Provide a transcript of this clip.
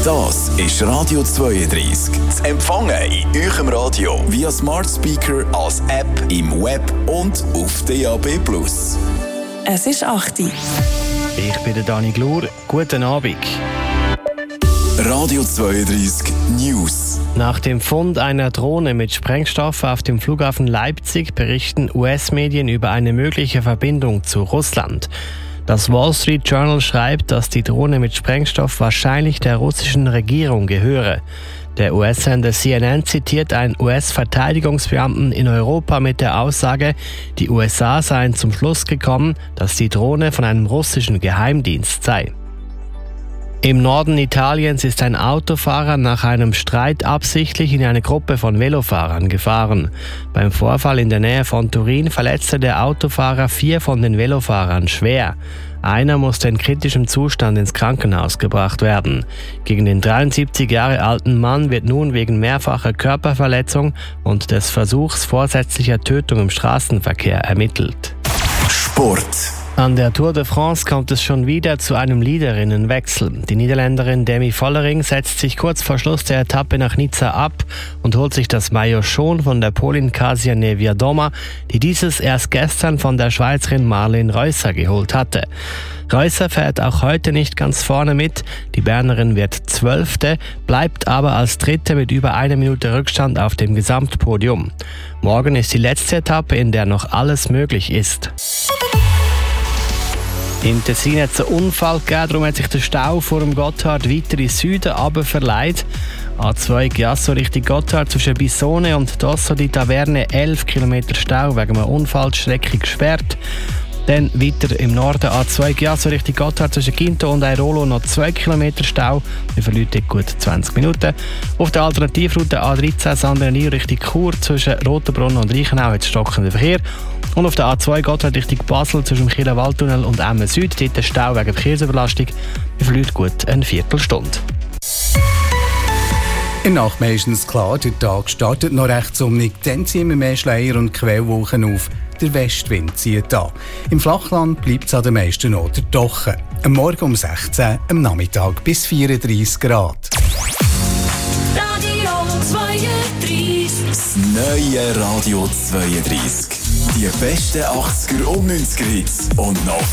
Das ist Radio 32. Zu empfangen in eurem Radio via Smart Speaker, als App, im Web und auf DAB+. Es ist 8 Uhr. Ich bin der Dani Glur. Guten Abend. Radio 32 News. Nach dem Fund einer Drohne mit Sprengstoff auf dem Flughafen Leipzig berichten US-Medien über eine mögliche Verbindung zu Russland. Das Wall Street Journal schreibt, dass die Drohne mit Sprengstoff wahrscheinlich der russischen Regierung gehöre. Der US-Sender CNN zitiert einen US-Verteidigungsbeamten in Europa mit der Aussage, die USA seien zum Schluss gekommen, dass die Drohne von einem russischen Geheimdienst sei. Im Norden Italiens ist ein Autofahrer nach einem Streit absichtlich in eine Gruppe von Velofahrern gefahren. Beim Vorfall in der Nähe von Turin verletzte der Autofahrer 4 von den Velofahrern schwer. Einer musste in kritischem Zustand ins Krankenhaus gebracht werden. Gegen den 73 Jahre alten Mann wird nun wegen mehrfacher Körperverletzung und des Versuchs vorsätzlicher Tötung im Straßenverkehr ermittelt. Sport. An der Tour de France kommt es schon wieder zu einem Leaderinnenwechsel. Die Niederländerin Demi Vollering setzt sich kurz vor Schluss der Etappe nach Nizza ab und holt sich das Maillot schon von der Polin Kasia Niewiadoma, die dieses erst gestern von der Schweizerin Marleen Reusser geholt hatte. Reusser fährt auch heute nicht ganz vorne mit. Die Bernerin wird 12., bleibt aber als Dritte mit über 1 Minute Rückstand auf dem Gesamtpodium. Morgen ist die letzte Etappe, in der noch alles möglich ist. Im Tessin hat es einen Unfall gegeben, darum hat sich der Stau vor dem Gotthard weiter in Süden runterverlegt. A2 Chiasso Richtung Gotthard zwischen Bissone und Dosso di Taverne 11 km Stau wegen einer Unfallstrecke gesperrt. Dann weiter im Norden A2 Chiasso Richtung Gotthard zwischen Quinto und Airolo noch 2 km Stau. Wir verlieren gut 20 Minuten. Auf der Alternativroute A13 Sandrinio Richtung Chur zwischen Rotenbrunn und Reichenau hat es stockenden Verkehr. Und auf der A2 Gotthard Richtung Basel zwischen dem Kieler Waldtunnel und Emmen Süd, dort der Stau wegen Verkehrsüberlastung. Wir verlieren gut eine Viertelstunde. In der Nacht meistens klar, der Tag startet noch recht sonnig, dann ziehen wir mehr Schleier und Quellwolken auf. Der Westwind zieht an. Im Flachland bleibt es an den meisten Orten trocken. Am Morgen um 16, am Nachmittag bis 34 Grad. Radio 32. Das neue Radio 32. Die besten 80er und 90er Hits und noch